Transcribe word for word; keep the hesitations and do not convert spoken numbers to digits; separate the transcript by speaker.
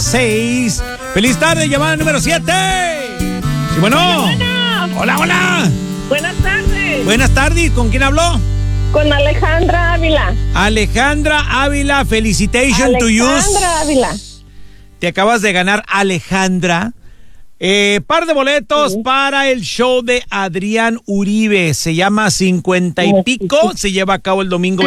Speaker 1: seis. ¡Feliz tarde! Llamada número siete. Sí, bueno.
Speaker 2: Hola,
Speaker 1: hola, hola.
Speaker 2: Buenas tardes.
Speaker 1: Buenas tardes. ¿Con quién habló?
Speaker 2: Con Alejandra Ávila.
Speaker 1: Alejandra Ávila, felicitation to you.
Speaker 2: Alejandra Ávila.
Speaker 1: Te acabas de ganar, Alejandra. Eh, par de boletos sí. para el show de Adrián Uribe. Se llama cincuenta y pico. Se lleva a cabo el domingo